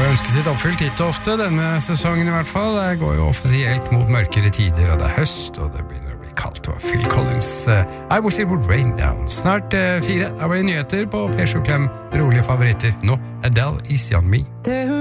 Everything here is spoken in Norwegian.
ønske sitt oppfylt titt og ofte, denne sesongen i hvert fall. Det går jo offisielt mot mørkere tider, og det høst, og det begynner å bli kaldt. Og Phil Collins, I Wish It Would Rain Down. Snart 4, da blir det nyheter på P7 Klem, rolige favoritter. Nå, Adele, Easy On Me.